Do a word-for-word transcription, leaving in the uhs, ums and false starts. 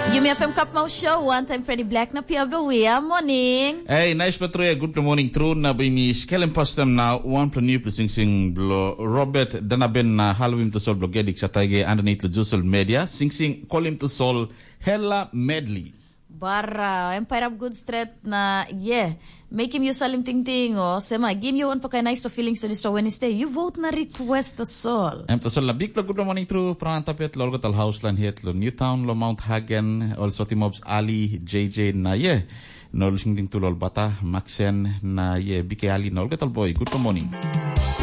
Yumi F M Kapmau Show, one time Freddie Black na P W. Morning. Hey, nice patruya. Good morning. True na ba mi skelen pastem na one plan new sing sing blo Robert Danaben na Halloween to sol blogedik sa tage underneath the social media. Sing sing call him to sol hella medley. Bara, Empire of Good Street na yeah. Make him use salim ting ting o sema give you one pa kay nice pa feelings to this Wednesday. You vote na request the sol. Em to sol la big good morning true pranan tapet lol gotal Houseland hit lo Newtown lo Mount Hagen also Timobs Ali J J na yeah. Nol sing ting tulol bata Maxen na yeah Bike Ali nol gotal boy. Good morning.